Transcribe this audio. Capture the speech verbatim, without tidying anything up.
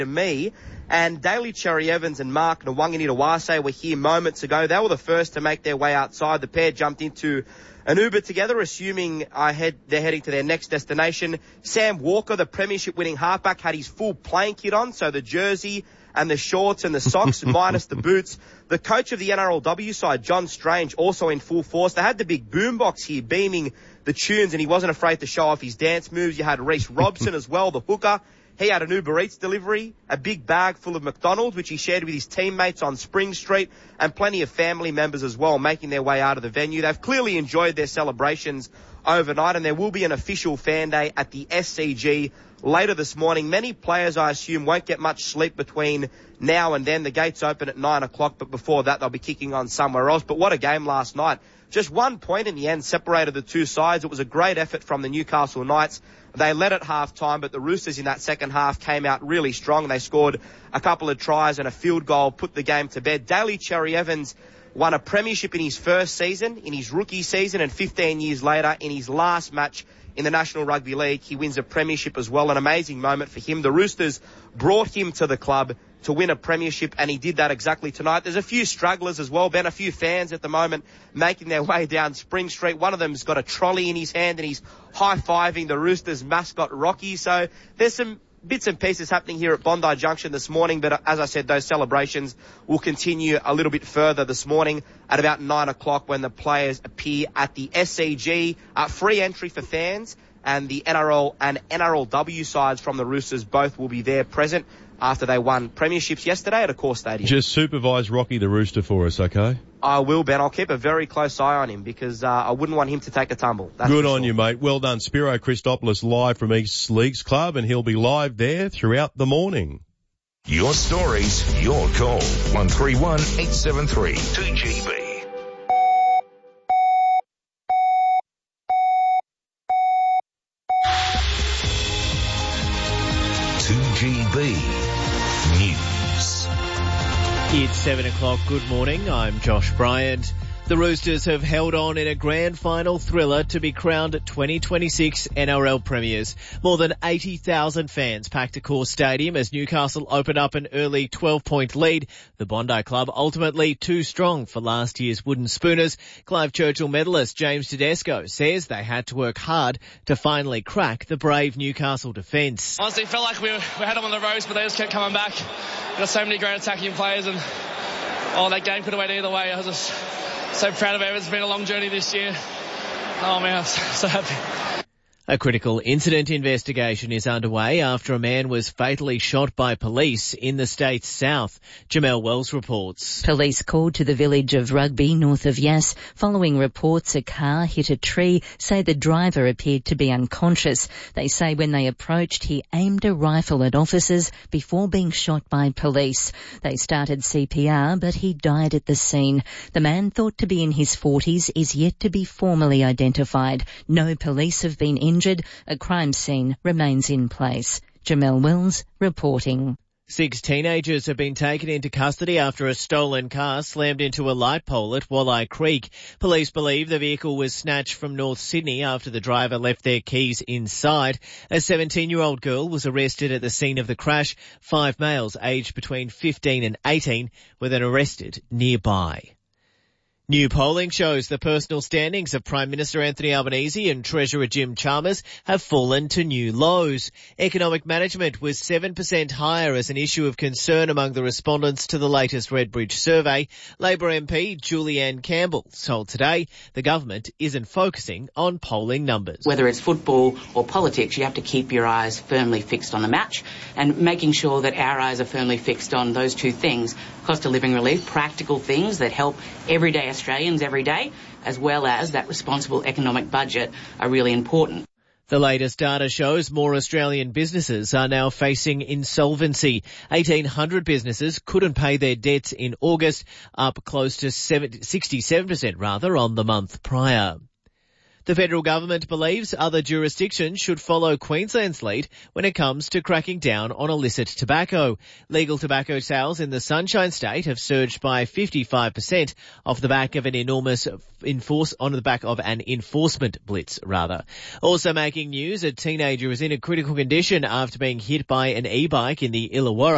me. And Daly Cherry-Evans and Mark Nwanganitawase were here moments ago. They were the first to make their way outside. The pair jumped into an Uber together, assuming I head, they're heading to their next destination. Sam Walker, the premiership-winning halfback, had his full playing kit on, so the jersey and the shorts and the socks, minus the boots. The coach of the N R L W side, John Strange, also in full force. They had the big boombox here beaming the tunes, and he wasn't afraid to show off his dance moves. You had Reece Robson as well, the hooker. He had an Uber Eats delivery, a big bag full of McDonald's, which he shared with his teammates on Spring Street, and plenty of family members as well making their way out of the venue. They've clearly enjoyed their celebrations overnight, and there will be an official fan day at the S C G later this morning. Many players, I assume, won't get much sleep between now and then. The gates open at nine o'clock, but before that they'll be kicking on somewhere else. But what a game last night. Just one point in the end separated the two sides. It was a great effort from the Newcastle Knights. They led at half-time, but the Roosters in that second half came out really strong. They scored a couple of tries and a field goal, put the game to bed. Daly Cherry-Evans won a premiership in his first season, in his rookie season, and fifteen years later, in his last match in the National Rugby League, he wins a premiership as well. An amazing moment for him. The Roosters brought him to the club to win a premiership, and he did that exactly tonight. There's a few stragglers as well, Ben, a few fans at the moment making their way down Spring Street. One of them's got a trolley in his hand and he's high-fiving the Roosters mascot Rocky. So there's some bits and pieces happening here at Bondi Junction this morning, but as I said, those celebrations will continue a little bit further this morning at about nine o'clock when the players appear at the S C G. Uh, free entry for fans, and the N R L and N R L W sides from the Roosters both will be there present after they won premierships yesterday at Accor Stadium. Just supervise Rocky the Rooster for us, okay? I will, Ben. I'll keep a very close eye on him because uh, I wouldn't want him to take a tumble. That's Good on sure. you, mate. Well done. Spiro Christopoulos live from East Leagues Club, and he'll be live there throughout the morning. Your stories, your call. one three one, eight seven three, two G B. two G B News. It's seven o'clock. Good morning. I'm Josh Bryant. The Roosters have held on in a grand final thriller to be crowned twenty twenty-six N R L premiers. More than eighty thousand fans packed Accor Stadium as Newcastle opened up an early twelve-point lead. The Bondi Club ultimately too strong for last year's Wooden Spooners. Clive Churchill medalist James Tedesco says they had to work hard to finally crack the brave Newcastle defence. Honestly, it felt like we, were, we had them on the ropes, but they just kept coming back. We've got so many great attacking players, and oh, that game could have went either way. I was just so proud of it. It's been a long journey this year. Oh man, I'm so, so happy. A critical incident investigation is underway after a man was fatally shot by police in the state's south. Jamel Wells reports. Police called to the village of Rugby, north of Yass, following reports a car hit a tree, say the driver appeared to be unconscious. They say when they approached, he aimed a rifle at officers before being shot by police. They started C P R, but he died at the scene. The man, thought to be in his forties, is yet to be formally identified. No police have been injured. A crime scene remains in place. Jamel Wells reporting. Six teenagers have been taken into custody after a stolen car slammed into a light pole at Walleye Creek. Police believe the vehicle was snatched from North Sydney after the driver left their keys inside. A seventeen-year-old girl was arrested at the scene of the crash. Five males aged between fifteen and eighteen were then arrested nearby. New polling shows the personal standings of Prime Minister Anthony Albanese and Treasurer Jim Chalmers have fallen to new lows. Economic management was seven percent higher as an issue of concern among the respondents to the latest Redbridge survey. Labor M P Julianne Campbell told Today the government isn't focusing on polling numbers. Whether it's football or politics, you have to keep your eyes firmly fixed on the match, and making sure that our eyes are firmly fixed on those two things, cost of living relief, practical things that help everyday Australians every day, as well as that responsible economic budget, are really important. The latest data shows more Australian businesses are now facing insolvency. eighteen hundred businesses couldn't pay their debts in August, up close to sixty-seven percent rather on the month prior. The federal government believes other jurisdictions should follow Queensland's lead when it comes to cracking down on illicit tobacco. Legal tobacco sales in the Sunshine State have surged by fifty-five percent off the back of an enormous enforce on the back of an enforcement blitz, rather. Also making news, a teenager is in a critical condition after being hit by an e-bike in the Illawarra.